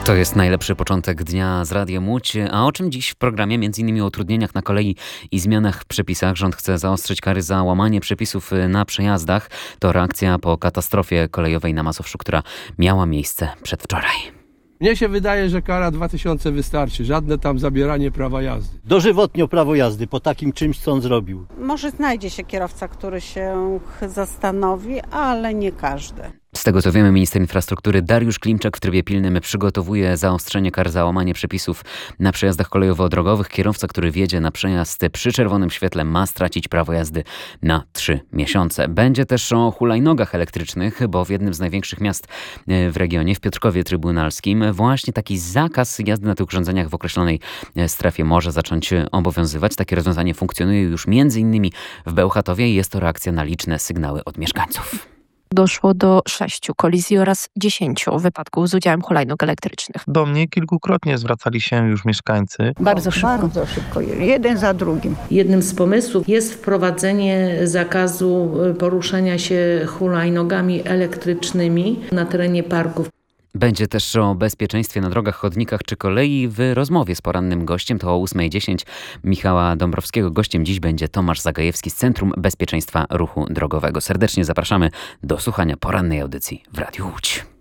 To jest najlepszy początek dnia z Radiem Łódź. A o czym dziś w programie? M.in. o utrudnieniach na kolei i zmianach w przepisach. Rząd chce zaostrzyć kary za łamanie przepisów na przejazdach. To reakcja po katastrofie kolejowej na Mazowszu, która miała miejsce przedwczoraj. Mnie się wydaje, że kara 2000 wystarczy. Żadne tam zabieranie prawa jazdy. Dożywotnio prawo jazdy po takim czymś, co on zrobił. Może znajdzie się kierowca, który się zastanowi, ale nie każdy. Z tego co wiemy, minister infrastruktury Dariusz Klimczak w trybie pilnym przygotowuje zaostrzenie kar za łamanie przepisów na przejazdach kolejowo-drogowych. Kierowca, który wjedzie na przejazd przy czerwonym świetle, ma stracić prawo jazdy na 3 miesiące. Będzie też o hulajnogach elektrycznych, bo w jednym z największych miast w regionie, w Piotrkowie Trybunalskim, właśnie taki zakaz jazdy na tych urządzeniach w określonej strefie może zacząć obowiązywać. Takie rozwiązanie funkcjonuje już m.in. w Bełchatowie i jest to reakcja na liczne sygnały od mieszkańców. Doszło do 6 kolizji oraz 10 wypadków z udziałem hulajnóg elektrycznych. Do mnie kilkukrotnie zwracali się już mieszkańcy. Bardzo szybko. Jeden za drugim. Jednym z pomysłów jest wprowadzenie zakazu poruszania się hulajnogami elektrycznymi na terenie parków. Będzie też o bezpieczeństwie na drogach, chodnikach czy kolei w rozmowie z porannym gościem. To o 8:10 Michała Dąbrowskiego. Gościem dziś będzie Tomasz Zagajewski z Centrum Bezpieczeństwa Ruchu Drogowego. Serdecznie zapraszamy do słuchania porannej audycji w Radiu Łódź.